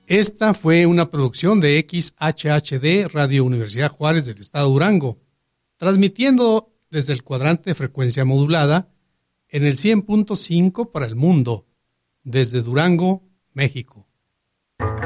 Esta fue una producción de XHHD Radio Universidad Juárez del Estado de Durango, transmitiendo desde el cuadrante de frecuencia modulada en el 100.5 para el mundo, desde Durango, México.